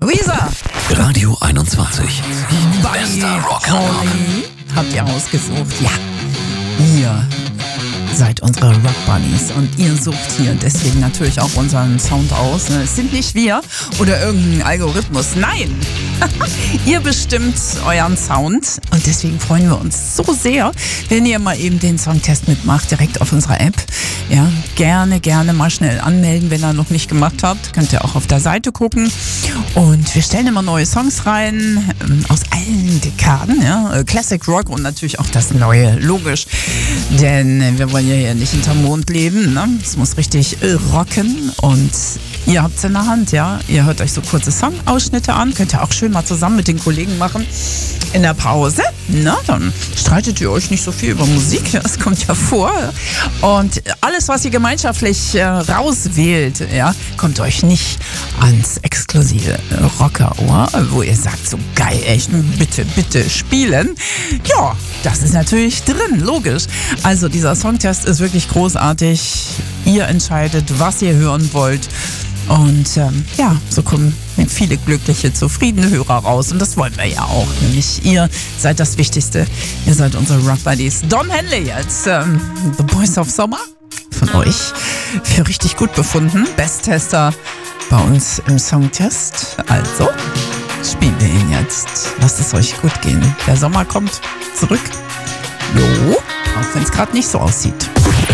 Luisa! Radio 21. Bester Rocker. Habt ihr ausgesucht? Ja. Ihr seid unsere Rock Bunnies und ihr sucht hier deswegen natürlich auch unseren Sound aus. Es sind nicht wir oder irgendein Algorithmus. Nein! Ihr bestimmt euren Sound und deswegen freuen wir uns so sehr, wenn ihr mal eben den Songtest mitmacht, direkt auf unserer App. Ja, gerne mal schnell anmelden, wenn ihr noch nicht gemacht habt. Könnt ihr auch auf der Seite gucken. Und wir stellen immer neue Songs rein, aus allen Dekaden. Ja? Classic Rock und natürlich auch das Neue, logisch. Denn wir wollen ja hier nicht hinterm Mond leben. Ne? Es muss richtig rocken und ihr habt es in der Hand, ja. Ihr hört euch so kurze Songausschnitte an. Könnt ihr auch schön mal zusammen mit den Kollegen machen in der Pause. Na, dann streitet ihr euch nicht so viel über Musik. Das kommt ja vor. Und alles, was ihr gemeinschaftlich rauswählt, ja, kommt euch nicht ans exklusive Rockerohr, wo ihr sagt, so geil, echt, bitte spielen. Ja, das ist natürlich drin, logisch. Also dieser Songtest ist wirklich großartig. Ihr entscheidet, was ihr hören wollt. Und so kommen viele glückliche, zufriedene Hörer raus. Und das wollen wir ja auch. Nämlich ihr seid das Wichtigste. Ihr seid unsere Rock Buddies. Don Henley jetzt. The Boys of Summer von euch für richtig gut befunden. Besttester bei uns im Songtest. Also spielen wir ihn jetzt. Lasst es euch gut gehen. Der Sommer kommt zurück. Jo, auch wenn es gerade nicht so aussieht.